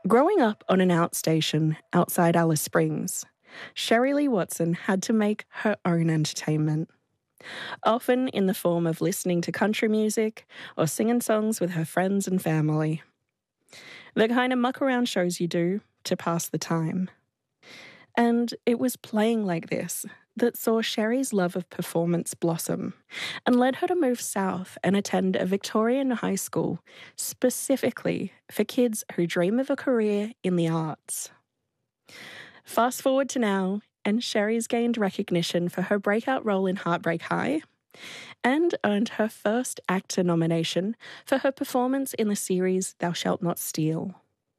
Growing up on an outstation outside Alice Springs, Sherry Lee Watson had to make her own entertainment, often in the form of listening to country music or singing songs with her friends and family. The kind of muck around shows you do to pass the time. And it was playing like this that saw Sherry's love of performance blossom and led her to move south and attend a Victorian high school specifically for kids who dream of a career in the arts. Fast forward to now, and Sherry's gained recognition for her breakout role in Heartbreak High and earned her first ACTA nomination for her performance in the series Thou Shalt Not Steal.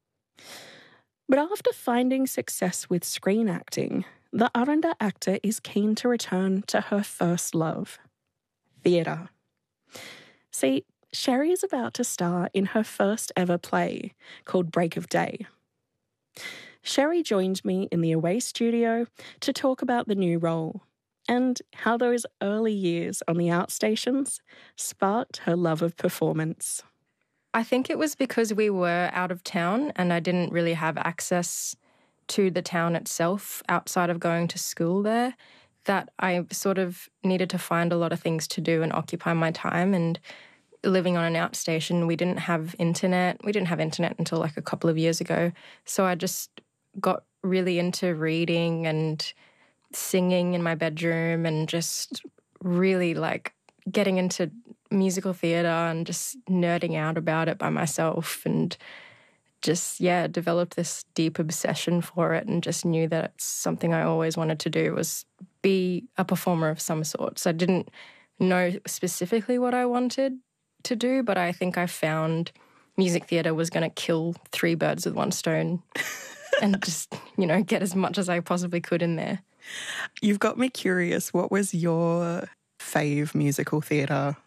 But after finding success with screen acting, the Aranda actor is keen to return to her first love, theatre. See, Sherry is about to star in her first ever play called Break of Day. Sherry joined me in the Away studio to talk about the new role and how those early years on the outstations sparked her love of performance. I think it was because we were out of town and I didn't really have access to the town itself outside of going to school there, that I sort of needed to find a lot of things to do and occupy my time. And living on an outstation, we didn't have internet. We didn't have internet until like a couple of years ago. So I just got really into reading and singing in my bedroom and just really like getting into musical theatre and just nerding out about it by myself and just, developed this deep obsession for it and just knew that it's something I always wanted to do was be a performer of some sort. So I didn't know specifically what I wanted to do, but I think I found music theatre was going to kill three birds with one stone and just, get as much as I possibly could in there. You've got me curious. What was your fave musical theatre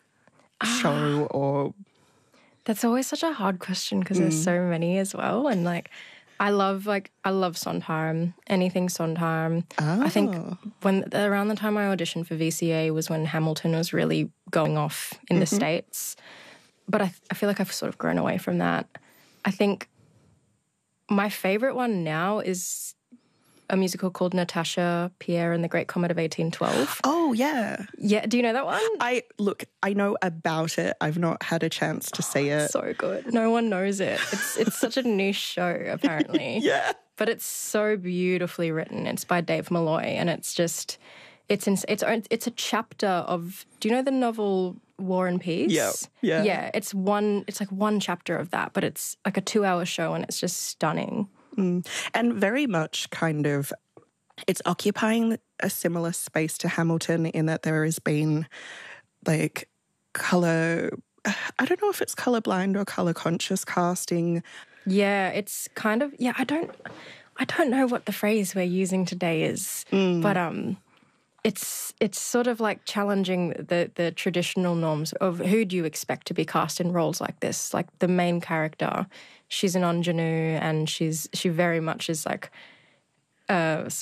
show or... That's always such a hard question because there's so many as well. And I love Sondheim, anything Sondheim. Oh. I think around the time I auditioned for VCA was when Hamilton was really going off in the States. But I feel like I've sort of grown away from that. I think my favourite one now is a musical called Natasha, Pierre and the Great Comet of 1812. Oh, yeah. Yeah, do you know that one? I know about it. I've not had a chance to see it. So good. No one knows it. It's such a niche show, apparently. Yeah. But it's so beautifully written. It's by Dave Malloy, and it's just it's a chapter of. Do you know the novel War and Peace? Yeah. Yeah. It's like one chapter of that, but it's like a 2-hour show, and it's just stunning. And very much kind of, it's occupying a similar space to Hamilton in that there has been like colour, I don't know if it's colourblind or colour conscious casting. Yeah, it's kind of, I don't know what the phrase we're using today is, but it's sort of like challenging the traditional norms of who do you expect to be cast in roles like this. Like the main character, she's an ingenue and she very much is like sort